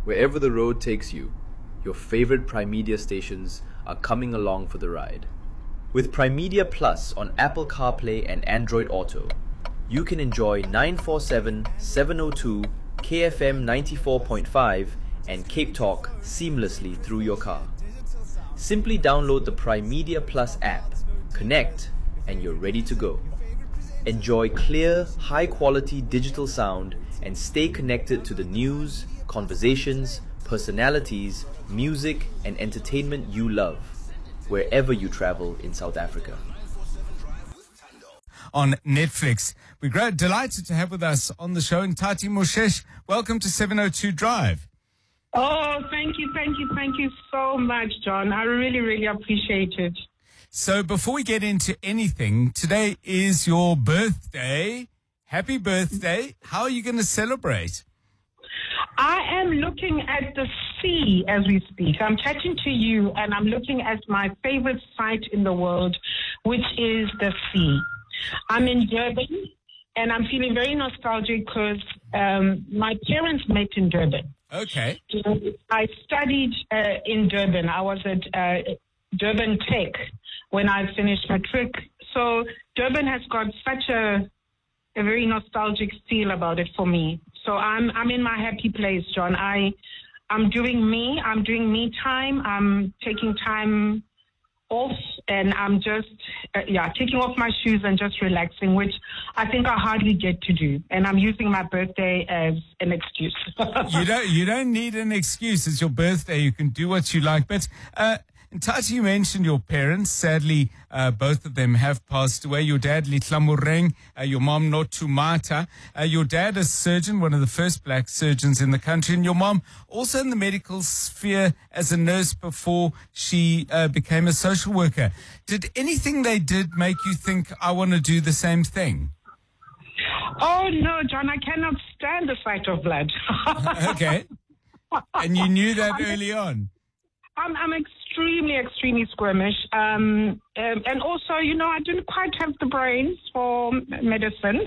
Wherever the road takes you, your favorite Primedia stations are coming along for the ride. With Primedia Plus on Apple CarPlay and Android Auto, you can enjoy 947, 702, KFM 94.5 and Cape Talk seamlessly through your car. Simply download the Primedia Plus app, connect, and you're ready to go. Enjoy clear, high-quality digital sound and stay connected to the news, conversations, personalities, music, and entertainment you love, wherever you travel in South Africa. On Netflix, we're delighted to have with us on the show Ntati Moshesh. Welcome to 702 Drive. Oh, thank you so much, John. I really appreciate it. So before we get into anything, today is your birthday. Happy birthday. How are you going to celebrate? I am looking at the sea as we speak. I'm chatting to you and I'm looking at my favorite sight in the world, which is the sea. I'm in Durban and I'm feeling very nostalgic because my parents met in Durban. Okay. I studied in Durban. I was at Durban Tech when I finished matric. So Durban has got such a very nostalgic feel about it for me. So I'm in my happy place, John. I'm doing me. I'm doing me time. I'm taking time off, and I'm just taking off my shoes and just relaxing, which I think I hardly get to do. And I'm using my birthday as an excuse. You don't need an excuse. It's your birthday. You can do what you like. But Ntati, you mentioned your parents. Sadly, both of them have passed away. Your dad, Litlamureng, your mom, Notumata. Your dad, a surgeon, one of the first black surgeons in the country. And your mom, also in the medical sphere as a nurse before she became a social worker. Did anything they did make you think, I want to do the same thing? Oh, no, John, I cannot stand the sight of blood. Okay. And you knew that early on? I'm extremely squeamish. And also, I didn't quite have the brains for medicine.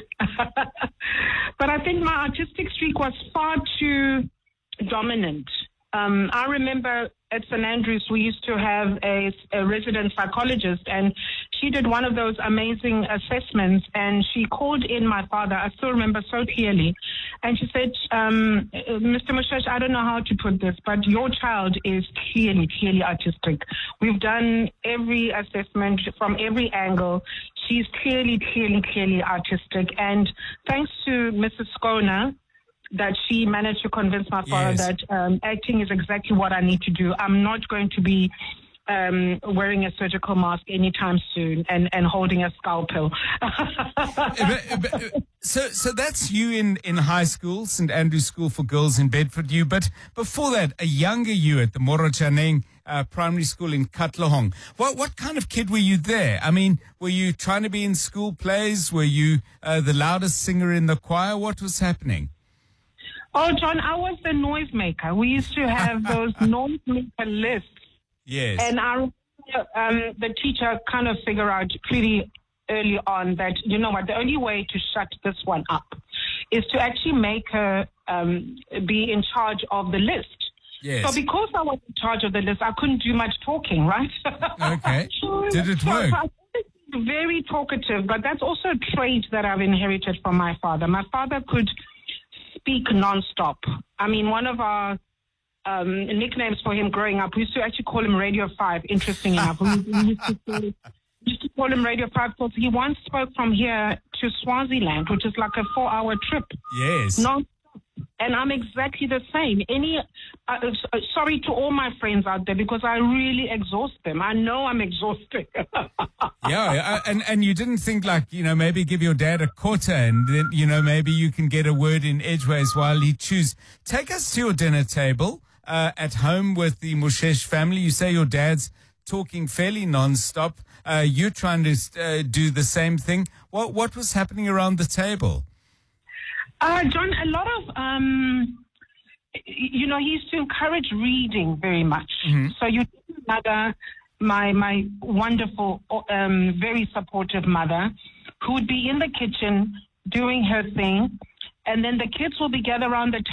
But I think my artistic streak was far too dominant. I remember at St. Andrews, we used to have a resident psychologist, and she did one of those amazing assessments, and she called in my father. I still remember so clearly. And she said, Mr. Moshesh, I don't know how to put this, but your child is clearly artistic. We've done every assessment from every angle. She's clearly artistic. And thanks to Mrs. Skona, that she managed to convince my father that acting is exactly what I need to do. I'm not going to be wearing a surgical mask anytime soon and holding a scalpel. So that's you in high school, St. Andrew's School for Girls in Bedford. But before that, a younger you at the Morojaneng Primary School in Katlehong. What kind of kid were you there? I mean, were you trying to be in school plays? Were you the loudest singer in the choir? What was happening? Oh, John, I was the noisemaker. We used to have those noisemaker lists. Yes. And the teacher kind of figured out pretty early on that, you know what, the only way to shut this one up is to actually make her be in charge of the list. Yes. So because I was in charge of the list, I couldn't do much talking, right? Okay. Did it work? So I think it's very talkative, but that's also a trait that I've inherited from my father. My father could speak nonstop. I mean, one of our nicknames for him growing up, we used to actually call him Radio 5, interesting enough. We used to call him Radio 5 because he once spoke from here to Swaziland, which is like a 4-hour trip. Yes. Non-stop. And I'm exactly the same. Sorry to all my friends out there because I really exhaust them. I know I'm exhausted. And you didn't think maybe give your dad a quarter and then, maybe you can get a word in edgeways while he chews. Take us to your dinner table at home with the Moshesh family. You say your dad's talking fairly non-stop. You're trying to do the same thing. What was happening around the table? John, a lot of, he used to encourage reading very much. Mm-hmm. So my wonderful, very supportive mother, who would be in the kitchen doing her thing, and then the kids will be gathered around the